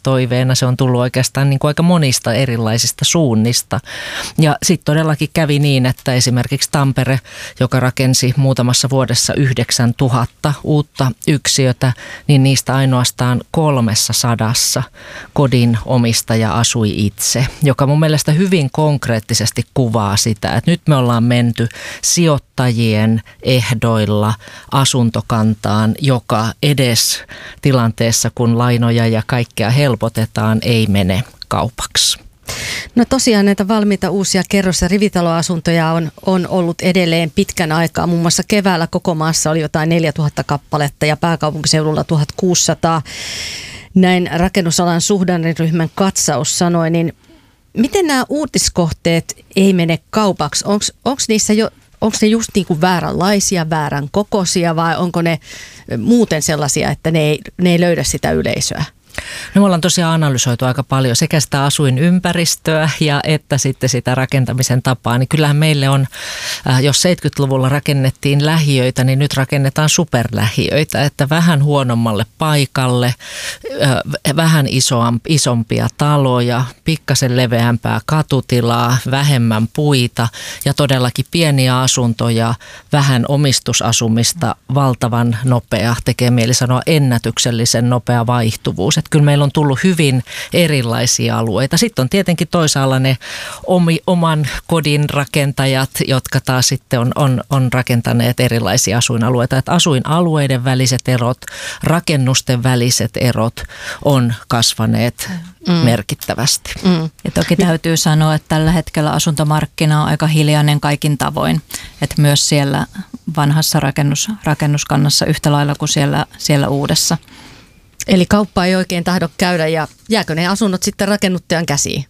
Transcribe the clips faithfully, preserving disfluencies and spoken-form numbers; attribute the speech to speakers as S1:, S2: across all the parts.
S1: toiveena. Se on tullut oikeastaan niin kuin aika monista erilaisista suunnista. Ja sitten todellakin kävi niin, että esimerkiksi Tampere, joka rakensi muutamassa vuodessa yhdeksän tuhatta uutta yksiötä, niin niistä ainoastaan kolmessa sadassa kodin omistaja asui itse, joka mun mielestä hyvin konkreettisesti kuvaa sitä, että nyt me ollaan menty sijoittajien ehdoilla asuntokantaan, joka edes tilanteessa, kun lainoja ja kaikkea helpotetaan, ei mene kaupaksi.
S2: No tosiaan näitä valmiita uusia kerros- ja rivitaloasuntoja on, on ollut edelleen pitkän aikaa. Muun muassa keväällä koko maassa oli jotain neljätuhatta kappaletta ja pääkaupunkiseudulla tuhatkuusisataa. Näin rakennusalan suhdanneryhmän katsaus sanoi, niin miten nämä uutiskohteet ei mene kaupaksi? Onko niissä jo, onko ne just niin kuin vääränlaisia, väärän kokoisia vai onko ne muuten sellaisia, että ne ei, ne ei löydä sitä yleisöä?
S1: No me ollaan tosiaan analysoitu aika paljon sekä sitä asuinympäristöä ja että sitten sitä rakentamisen tapaa. Niin kyllähän meille on, jos seitsemänkymmentäluvulla rakennettiin lähiöitä, niin nyt rakennetaan superlähiöitä, että vähän huonommalle paikalle, vähän isompia taloja, pikkasen leveämpää katutilaa, vähemmän puita ja todellakin pieniä asuntoja, vähän omistusasumista, valtavan nopea, tekee mieli sanoa ennätyksellisen nopea vaihtuvuus. Että kyllä meillä on tullut hyvin erilaisia alueita. Sitten on tietenkin toisaalla ne omi, oman kodin rakentajat, jotka taas sitten on, on, on rakentaneet erilaisia asuinalueita. Että asuinalueiden väliset erot, rakennusten väliset erot on kasvaneet mm. merkittävästi.
S3: Mm. Ja toki täytyy sanoa, että tällä hetkellä asuntomarkkina on aika hiljainen kaikin tavoin. Että myös siellä vanhassa rakennus, rakennuskannassa yhtä lailla kuin siellä, siellä uudessa.
S2: Eli kauppa ei oikein tahdo käydä ja jääkö ne asunnot sitten rakennuttajan käsiin?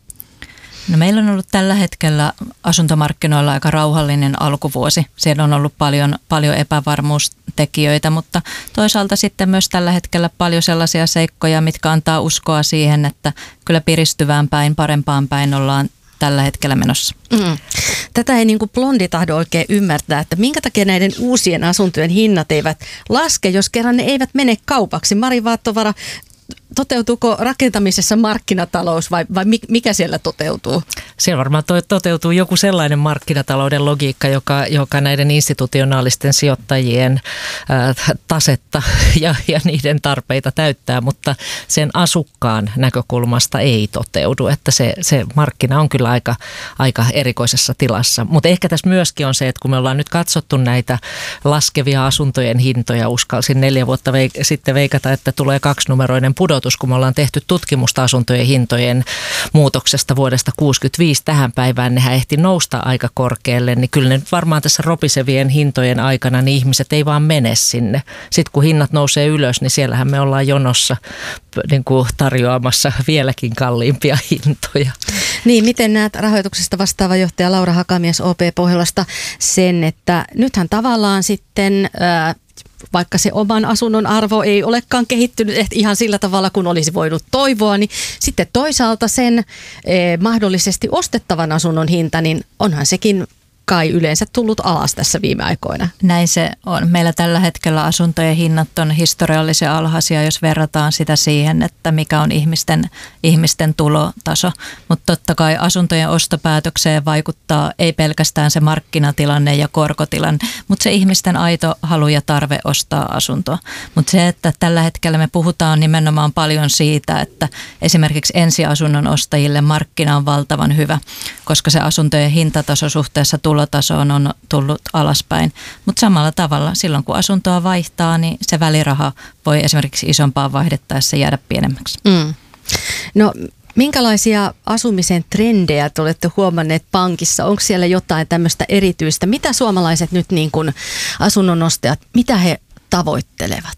S3: No meillä on ollut tällä hetkellä asuntomarkkinoilla aika rauhallinen alkuvuosi. Siellä on ollut paljon, paljon epävarmuustekijöitä, mutta toisaalta sitten myös tällä hetkellä paljon sellaisia seikkoja, mitkä antaa uskoa siihen, että kyllä piristyvään päin, parempaan päin ollaan tällä hetkellä menossa.
S2: Mm. Tätä ei niin kuin blondi tahdo oikein ymmärtää, että minkä takia näiden uusien asuntojen hinnat eivät laske, jos kerran ne eivät mene kaupaksi. Mari Vaattovara, toteutuuko rakentamisessa markkinatalous vai, vai mikä siellä toteutuu?
S1: Siellä varmaan to- toteutuu joku sellainen markkinatalouden logiikka, joka, joka näiden institutionaalisten sijoittajien ää, tasetta ja, ja niiden tarpeita täyttää, mutta sen asukkaan näkökulmasta ei toteudu, että se, se markkina on kyllä aika, aika erikoisessa tilassa. Mutta ehkä tässä myöskin on se, että kun me ollaan nyt katsottu näitä laskevia asuntojen hintoja, uskalsin neljä vuotta veik- sitten veikata, että tulee kaksinumeroinen pudotus, kun me ollaan tehty tutkimusta asuntojen hintojen muutoksesta vuodesta kuusikymmentäviisi tähän päivään, nehän ehti nousta aika korkealle, niin kyllä ne nyt varmaan tässä ropisevien hintojen aikana niin ihmiset ei vaan mene sinne. Sitten kun hinnat nousee ylös, niin siellähän me ollaan jonossa niin kuin tarjoamassa vieläkin kalliimpia hintoja.
S2: Niin, miten näet rahoituksesta vastaava johtaja Laura Hakamies O P Pohjolasta sen, että nythän tavallaan sitten Ää, vaikka se oman asunnon arvo ei olekaan kehittynyt ihan sillä tavalla, kun olisi voinut toivoa, niin sitten toisaalta sen eh, mahdollisesti ostettavan asunnon hinta, niin onhan sekin kai yleensä tullut alas tässä viime aikoina.
S3: Näin se on. Meillä tällä hetkellä asuntojen hinnat on historiallisen alhaisia, jos verrataan sitä siihen, että mikä on ihmisten, ihmisten tulotaso. Mutta totta kai asuntojen ostopäätökseen vaikuttaa ei pelkästään se markkinatilanne ja korkotilanne, mutta se ihmisten aito halu ja tarve ostaa asuntoa. Mutta se, että tällä hetkellä me puhutaan nimenomaan paljon siitä, että esimerkiksi ensiasunnon ostajille markkina on valtavan hyvä, koska se asuntojen hintataso suhteessa tulotasoon on tullut alaspäin. Mutta samalla tavalla silloin, kun asuntoa vaihtaa, niin se väliraha voi esimerkiksi isompaan vaihdettaessa jäädä pienemmäksi.
S2: Mm. No minkälaisia asumisen trendejä te olette huomanneet pankissa? Onko siellä jotain tämmöistä erityistä? Mitä suomalaiset nyt niin kuin asunnonostajat, mitä he tavoittelevat?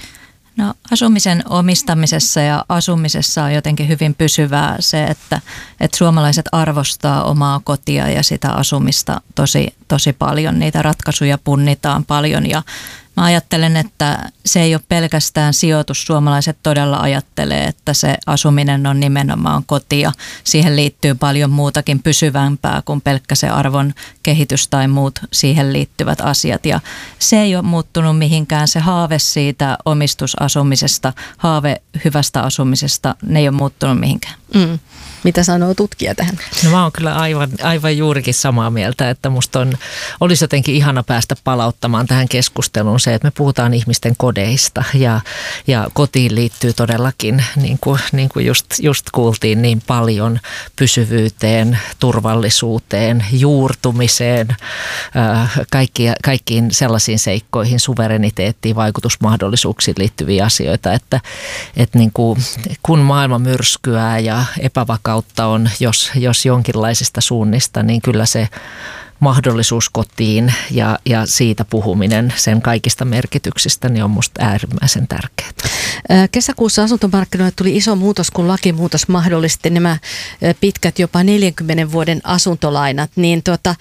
S3: No asumisen omistamisessa ja asumisessa on jotenkin hyvin pysyvää se, että, että suomalaiset arvostaa omaa kotia ja sitä asumista tosi, tosi paljon. Niitä ratkaisuja punnitaan paljon ja mä Mä ajattelen, että se ei ole pelkästään sijoitus. Suomalaiset todella ajattelee, että se asuminen on nimenomaan kotia. Siihen liittyy paljon muutakin pysyvämpää kuin pelkkä se arvon kehitys tai muut siihen liittyvät asiat. Ja se ei ole muuttunut mihinkään. Se haave siitä omistusasumisesta, haave hyvästä asumisesta, ne ei ole muuttunut mihinkään.
S2: Mm. Mitä sanoo tutkija tähän?
S1: No mä oon kyllä aivan, aivan juurikin samaa mieltä, että musta on, olisi jotenkin ihana päästä palauttamaan tähän keskusteluun se, että me puhutaan ihmisten kodeista ja, ja kotiin liittyy todellakin, niin kuin, niin kuin just, just kuultiin, niin paljon pysyvyyteen, turvallisuuteen, juurtumiseen, äh, kaikki, kaikkiin sellaisiin seikkoihin, suvereniteettiin, vaikutusmahdollisuuksiin liittyviä asioita, että, että niin kuin, kun maailma myrskyää ja epävakautta on, jos, jos jonkinlaisista suunnista, niin kyllä se mahdollisuus kotiin ja, ja siitä puhuminen, sen kaikista merkityksistä, niin on musta äärimmäisen tärkeää.
S2: Kesäkuussa asuntomarkkinoille tuli iso muutos, kun lakimuutos mahdollisti nämä pitkät jopa neljänkymmenen vuoden asuntolainat. Niin tuota,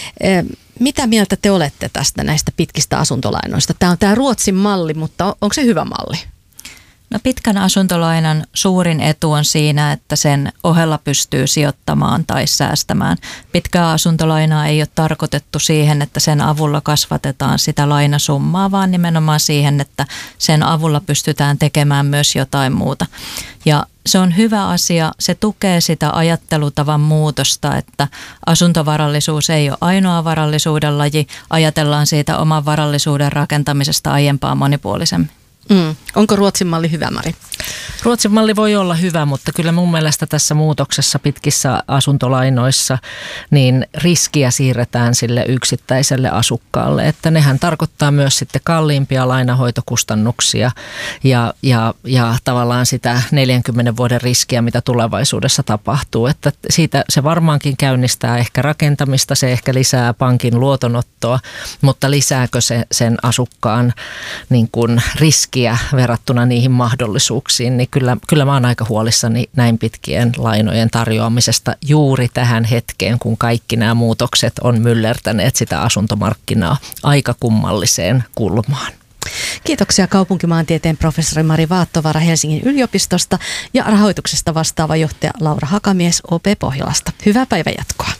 S2: mitä mieltä te olette tästä näistä pitkistä asuntolainoista? Tämä on tämä Ruotsin malli, mutta onko se hyvä malli?
S3: No pitkän asuntolainan suurin etu on siinä, että sen ohella pystyy sijoittamaan tai säästämään. Pitkää asuntolainaa ei ole tarkoitettu siihen, että sen avulla kasvatetaan sitä lainasummaa, vaan nimenomaan siihen, että sen avulla pystytään tekemään myös jotain muuta. Ja se on hyvä asia, se tukee sitä ajattelutavan muutosta, että asuntovarallisuus ei ole ainoa varallisuuden laji, ajatellaan siitä oman varallisuuden rakentamisesta aiempaa monipuolisemmin.
S2: Mm. Onko Ruotsin malli hyvä, Mari?
S1: Ruotsin malli voi olla hyvä, mutta kyllä mun mielestä tässä muutoksessa pitkissä asuntolainoissa niin riskiä siirretään sille yksittäiselle asukkaalle, että nehän tarkoittaa myös sitten kalliimpia lainahoitokustannuksia ja, ja, ja tavallaan sitä neljänkymmenen vuoden riskiä, mitä tulevaisuudessa tapahtuu, että siitä se varmaankin käynnistää ehkä rakentamista, se ehkä lisää pankin luotonottoa, mutta lisääkö se sen asukkaan niin kuin riskiä verrattuna niihin mahdollisuuksiin, niin kyllä, kyllä mä oon aika huolissani näin pitkien lainojen tarjoamisesta juuri tähän hetkeen, kun kaikki nämä muutokset on myllertäneet sitä asuntomarkkinaa aika kummalliseen kulmaan.
S2: Kiitoksia kaupunkimaantieteen professori Mari Vaattovaara Helsingin yliopistosta ja rahoituksesta vastaava johtaja Laura Hakamies O P Pohjolasta. Hyvää päivänjatkoa.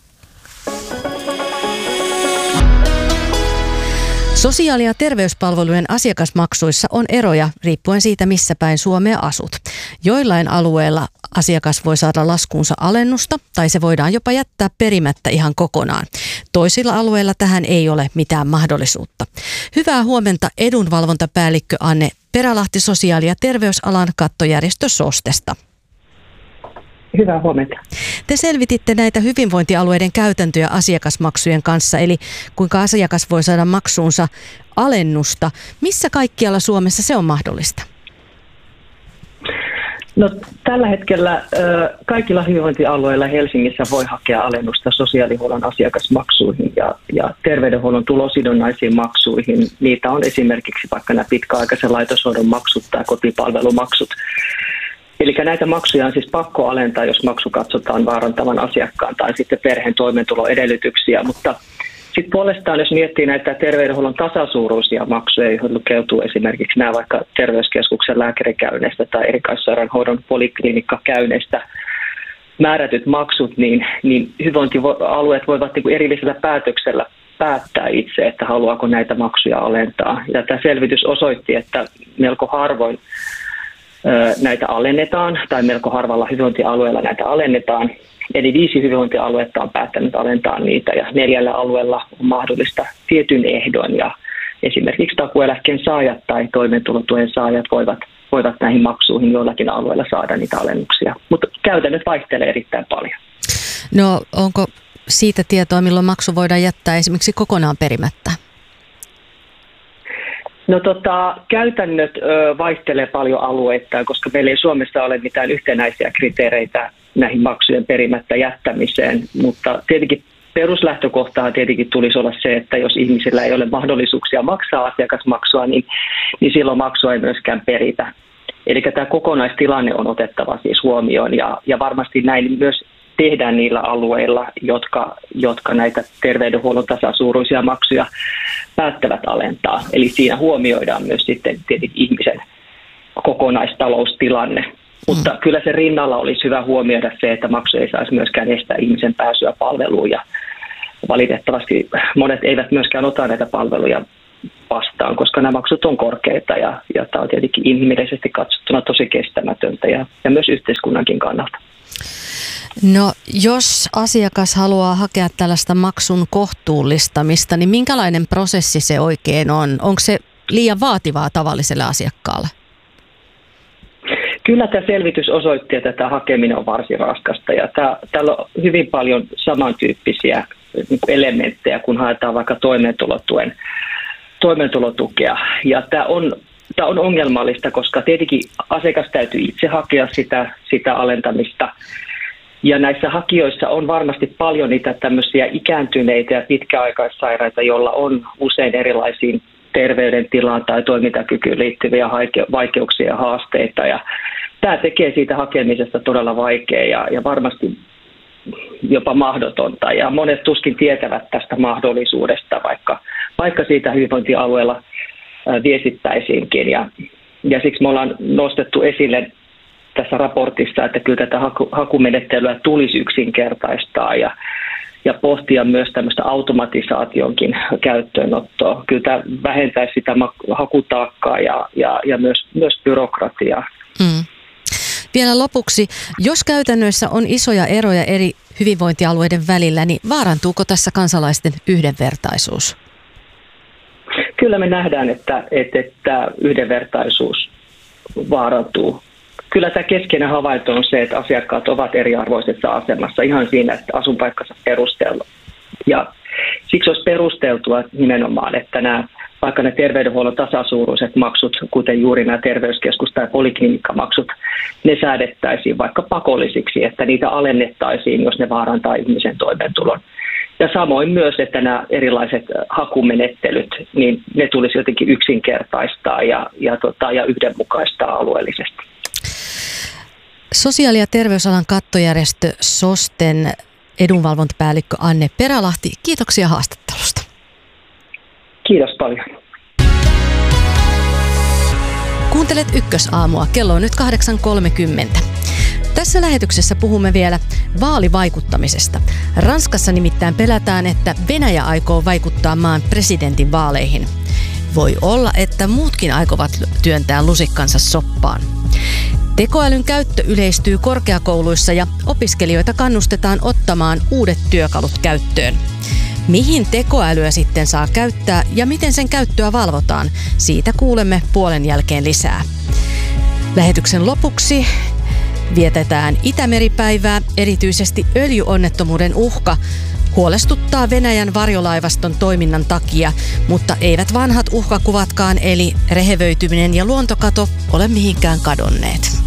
S2: Sosiaali- ja terveyspalvelujen asiakasmaksuissa on eroja riippuen siitä, missä päin Suomea asut. Joillain alueilla asiakas voi saada laskuunsa alennusta tai se voidaan jopa jättää perimättä ihan kokonaan. Toisilla alueilla tähän ei ole mitään mahdollisuutta. Hyvää huomenta edunvalvontapäällikkö Anne Perälahti sosiaali- ja terveysalan kattojärjestö SOSTesta.
S4: Hyvää huomenta.
S2: Te selvititte näitä hyvinvointialueiden käytäntöjä asiakasmaksujen kanssa, eli kuinka asiakas voi saada maksuunsa alennusta. Missä kaikkialla Suomessa se on mahdollista?
S4: No, tällä hetkellä kaikilla hyvinvointialueilla Helsingissä voi hakea alennusta sosiaalihuollon asiakasmaksuihin ja, ja terveydenhuollon tulosidonnaisiin maksuihin. Niitä on esimerkiksi vaikka nämä pitkäaikaisen laitoshoidon maksut tai kotipalvelumaksut. Eli näitä maksuja on siis pakko alentaa, jos maksu katsotaan vaarantavan asiakkaan tai sitten perheen toimeentuloedellytyksiä, mutta sitten puolestaan, jos miettii näitä terveydenhuollon tasasuuruisia maksuja, joihin lukeutuu esimerkiksi nämä vaikka terveyskeskuksen lääkärikäynneistä tai erikoissairaanhoidon poliklinikkakäynneistä määrätyt maksut, niin, niin hyvinvointialueet voivat niin kuin erillisellä päätöksellä päättää itse, että haluaako näitä maksuja alentaa. Ja tämä selvitys osoitti, että melko harvoin näitä alennetaan, tai melko harvalla hyvinvointialueella näitä alennetaan. Eli viisi hyvinvointialuetta on päättänyt alentaa niitä, ja neljällä alueella on mahdollista tietyn ehdon, ja esimerkiksi takuueläkkeen saajat tai toimeentulotuen saajat voivat, voivat näihin maksuihin joillakin alueilla saada niitä alennuksia. Mutta käytännöt vaihtelee erittäin paljon.
S2: No, onko siitä tietoa, milloin maksu voidaan jättää esimerkiksi kokonaan perimättä?
S4: No tota, käytännöt ö, vaihtelee paljon alueittain, koska meillä ei Suomessa ole mitään yhtenäisiä kriteereitä näihin maksujen perimättä jättämiseen, mutta tietenkin peruslähtökohtahan tietenkin tulisi olla se, että jos ihmisillä ei ole mahdollisuuksia maksaa asiakasmaksua, niin, niin silloin maksua ei myöskään peritä. Eli tämä kokonaistilanne on otettava siis huomioon ja, ja varmasti näin myös tehdään niillä alueilla, jotka, jotka näitä terveydenhuollon tasasuuruisia maksuja päättävät alentaa. Eli siinä huomioidaan myös sitten tietenkin ihmisen kokonaistaloustilanne. Mm. Mutta kyllä se rinnalla olisi hyvä huomioida se, että maksu ei saisi myöskään estää ihmisen pääsyä palveluun. Ja valitettavasti monet eivät myöskään ota näitä palveluja vastaan, koska nämä maksut on korkeita ja, ja tämä on tietenkin inhimillisesti katsottuna tosi kestämätöntä ja, ja myös yhteiskunnankin kannalta.
S2: No jos asiakas haluaa hakea tällaista maksun kohtuullistamista, niin minkälainen prosessi se oikein on? Onko se liian vaativaa tavalliselle asiakkaalle?
S4: Kyllä tämä selvitys osoitti, että tämä hakeminen on varsin raskasta ja tämä, täällä on hyvin paljon samantyyppisiä niin kuin elementtejä, kun haetaan vaikka toimeentulotuen, toimeentulotukea. Ja tämä on, tämä on ongelmallista, koska tietenkin asiakas täytyy itse hakea sitä, sitä alentamista. Ja näissä hakijoissa on varmasti paljon niitä tämmöisiä ikääntyneitä ja pitkäaikaissairaita, joilla on usein erilaisiin terveydentilaan tai toimintakykyyn liittyviä vaikeuksia ja haasteita. Ja tämä tekee siitä hakemisesta todella vaikeaa ja, ja varmasti jopa mahdotonta. Ja monet tuskin tietävät tästä mahdollisuudesta, vaikka, vaikka siitä hyvinvointialueella viestittäisiinkin. Ja, ja siksi me ollaan nostettu esille tässä raportissa, että kyllä tätä haku, hakumenettelyä tulisi yksinkertaistaa ja, ja pohtia myös tämmöistä automatisaationkin käyttöönottoa. Kyllä tämä vähentäisi sitä hakutaakkaa ja, ja, ja myös, myös byrokratiaa.
S2: Mm. Vielä lopuksi, jos käytännöissä on isoja eroja eri hyvinvointialueiden välillä, niin vaarantuuko tässä kansalaisten yhdenvertaisuus?
S4: Kyllä me nähdään, että, että, että yhdenvertaisuus vaarantuu. Kyllä tämä keskeinen havainto on se, että asiakkaat ovat eriarvoisessa asemassa ihan siinä, että asuinpaikkansa perusteella. Ja siksi olisi perusteltua nimenomaan, että nämä, vaikka ne terveydenhuollon tasasuuruiset maksut, kuten juuri nämä terveyskeskus- tai poliklinikkamaksut, ne säädettäisiin vaikka pakollisiksi, että niitä alennettaisiin, jos ne vaarantaa ihmisen toimeentulon. Ja samoin myös, että nämä erilaiset hakumenettelyt, niin ne tulisi jotenkin yksinkertaistaa ja, ja, tota, ja yhdenmukaistaa alueellisesti.
S2: Sosiaali- ja terveysalan kattojärjestö SOSTEn edunvalvontapäällikkö Anne Perälahti, kiitoksia haastattelusta.
S4: Kiitos paljon.
S2: Kuuntelet Ykkösaamua. Kello on nyt kahdeksan kolmekymmentä. Tässä lähetyksessä puhumme vielä vaalivaikuttamisesta. Ranskassa nimittäin pelätään, että Venäjä aikoo vaikuttaa maan presidentin vaaleihin. Voi olla, että muutkin aikovat työntää lusikkansa soppaan. Tekoälyn käyttö yleistyy korkeakouluissa ja opiskelijoita kannustetaan ottamaan uudet työkalut käyttöön. Mihin tekoälyä sitten saa käyttää ja miten sen käyttöä valvotaan? Siitä kuulemme puolen jälkeen lisää. Lähetyksen lopuksi vietetään Itämeripäivää, erityisesti öljyonnettomuuden uhka huolestuttaa Venäjän varjolaivaston toiminnan takia, mutta eivät vanhat uhkakuvatkaan eli rehevöityminen ja luontokato ole mihinkään kadonneet.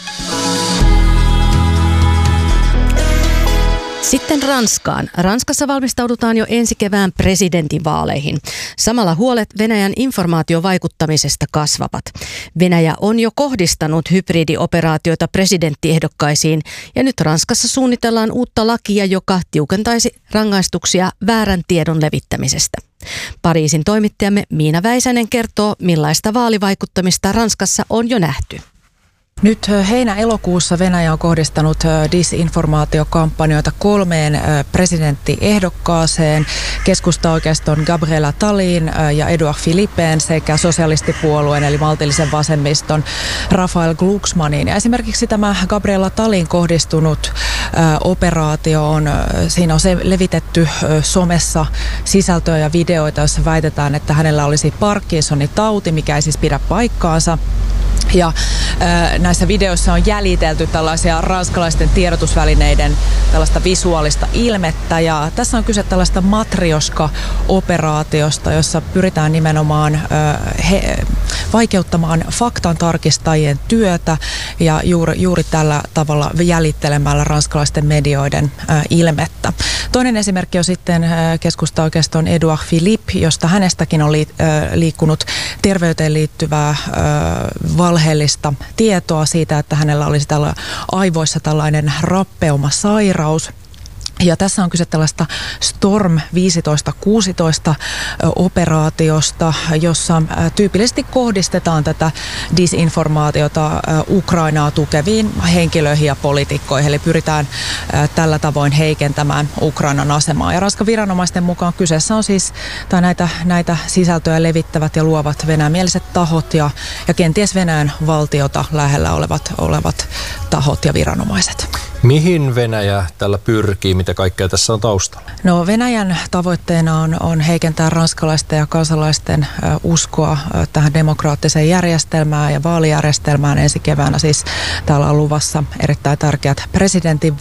S2: Sitten Ranskaan. Ranskassa valmistaudutaan jo ensi kevään presidentinvaaleihin. Samalla huolet Venäjän informaatiovaikuttamisesta kasvavat. Venäjä on jo kohdistanut hybridioperaatioita presidenttiehdokkaisiin ja nyt Ranskassa suunnitellaan uutta lakia, joka tiukentaisi rangaistuksia väärän tiedon levittämisestä. Pariisin toimittajamme Miina Väisänen kertoo, millaista vaalivaikuttamista Ranskassa on jo nähty.
S5: Nyt heinä-elokuussa Venäjä on kohdistanut disinformaatiokampanjoita kolmeen presidenttiehdokkaaseen, keskustaoikeiston Gabriel Attalin ja Edouard Philippeen sekä sosialistipuolueen eli maltillisen vasemmiston Raphael Glucksmannin. Ja esimerkiksi tämä Gabriel Attalin kohdistunut operaatio on, siinä on se levitetty somessa sisältöä ja videoita, joissa väitetään, että hänellä olisi Parkinsonin tauti, mikä ei siis pidä paikkaansa. Ja äh, näissä videoissa on jäljitelty tällaisia ranskalaisten tiedotusvälineiden tällaista visuaalista ilmettä. Ja tässä on kyse tällaista matrioska-operaatiosta, jossa pyritään nimenomaan äh, he, vaikeuttamaan faktan tarkistajien työtä ja juuri, juuri tällä tavalla jäljittelemällä ranskalaisten medioiden äh, ilmettä. Toinen esimerkki on sitten äh, keskustaoikeiston Edouard Philippe, josta hänestäkin on li, äh, liikkunut terveyteen liittyvää äh, valhe valheellista tietoa siitä, että hänellä olisi tällä aivoissa tällainen rappeumasairaus. Ja tässä on kyse tällaista Storm viisitoista kuusitoista operaatiosta, jossa tyypillisesti kohdistetaan tätä disinformaatiota Ukrainaa tukeviin henkilöihin ja poliitikkoihin. Eli pyritään tällä tavoin heikentämään Ukrainan asemaa. Ja Ranskan viranomaisten mukaan kyseessä on siis tai näitä, näitä sisältöjä levittävät ja luovat venäjämieliset tahot ja, ja kenties Venäjän valtiota lähellä olevat, olevat tahot ja viranomaiset.
S6: Mihin Venäjä tällä pyrkii? Mitä kaikkea tässä on taustalla?
S5: No Venäjän tavoitteena on, on heikentää ranskalaisten ja kansalaisten ä, uskoa ä, tähän demokraattiseen järjestelmään ja vaalijärjestelmään ensi keväänä. Siis täällä on luvassa erittäin tärkeät presidentin